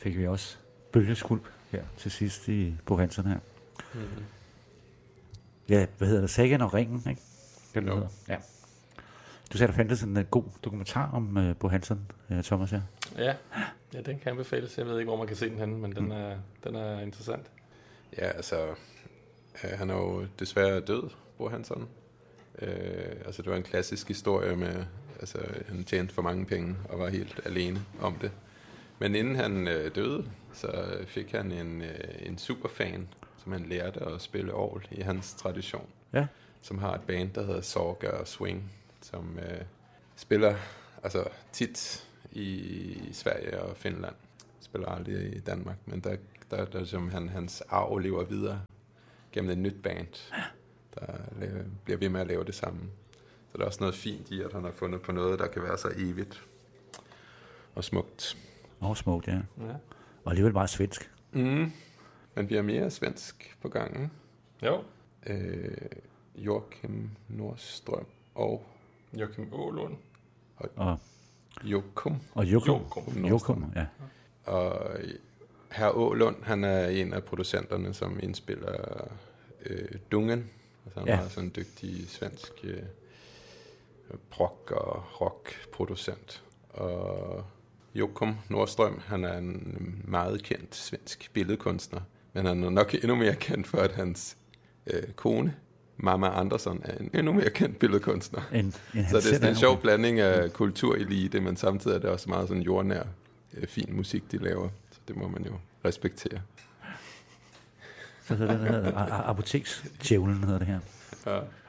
fik vi også bølgeskulp her til sidst i Bo Hansen her. Mm-hmm. Ja, hvad hedder det? Sagen og Ringen, ikke? Den hedder. Ja. Du sagde, der fandtes en god dokumentar om Bo Hansen, Thomas her. Ja, den kan anbefales. Jeg ved ikke, hvor man kan se den henne, men den er interessant. Ja, altså, han er jo desværre død, Bo Hansen. Altså, det var en klassisk historie med, altså, han tjente for mange penge og var helt alene om det. Men inden han døde, så fik han en superfan, som han lærte at spille orgel i hans tradition. Ja. Som har et band, der hedder Sorg og Swing, som spiller altså tit i Sverige og Finland. Spiller aldrig i Danmark, men der som hans arv lever videre gennem et nyt band, der bliver ved med at lave det samme. Så der er også noget fint i, at han har fundet på noget, der kan være så evigt og smukt. Og smukt, ja. Og alligevel meget svensk. Man bliver mere svensk på gangen. Jo. Joachim Nordstrøm og Joachim Ålund. Og Joachim. Og Joachim, ja. Og herr Ålund, han er en af producenterne, som indspiller Dungen. Altså han er sådan en dygtig svensk prog- og rock-producent. Og Joachim Nordstrøm, han er en meget kendt svensk billedkunstner. Men han er nok endnu mere kendt for, at hans kone, Mamma Andersson, er en endnu mere kendt billedkunstner. Så det er sådan en sjov blanding af kulturelite, men samtidig er det også meget sådan jordnær, fin musik, de laver. Så det må man jo respektere. Så hedder den apotekstjævlen, hedder det her. Ja.